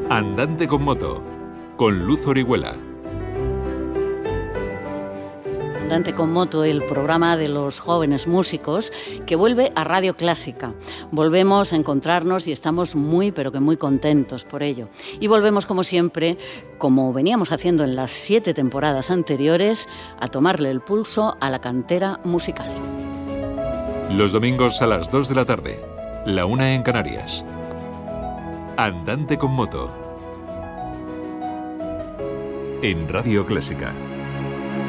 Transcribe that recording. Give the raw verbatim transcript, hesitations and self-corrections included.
Andante con moto, con Luz Orihuela. Andante con moto, el programa de los jóvenes músicos que vuelve a Radio Clásica. Volvemos a encontrarnos y estamos muy, pero que muy contentos por ello. Y volvemos, como siempre, como veníamos haciendo en las siete temporadas anteriores, a tomarle el pulso a la cantera musical. Los domingos a las dos de la tarde, la una en Canarias. Andante con moto. En Radio Clásica.